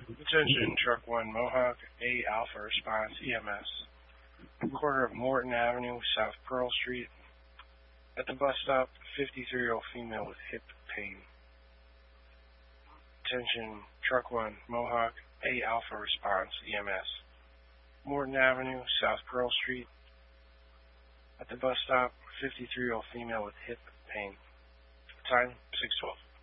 Attention, Truck 1 Mohawk, A Alpha Response EMS. Corner of Morton Avenue, South Pearl Street. At the bus stop, 53-year-old female with hip pain. Attention, Truck 1 Mohawk, A Alpha Response EMS. Morton Avenue, South Pearl Street. At the bus stop, 53-year-old female with hip pain. Time, 6:12.